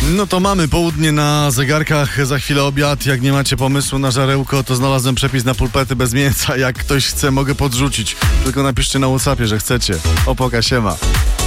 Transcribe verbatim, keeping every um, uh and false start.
No to mamy południe na zegarkach, za chwilę obiad. Jak nie macie pomysłu na żarełko, to znalazłem przepis na pulpety bez mięsa. Jak ktoś chce, mogę podrzucić. Tylko napiszcie na WhatsAppie, że chcecie. Opoka, siema.